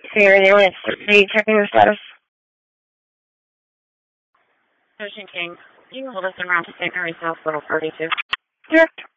Sierra Unit 3, checking the status. Ocean King, you can hold us around to St. Mary's Hospital 42. Direct.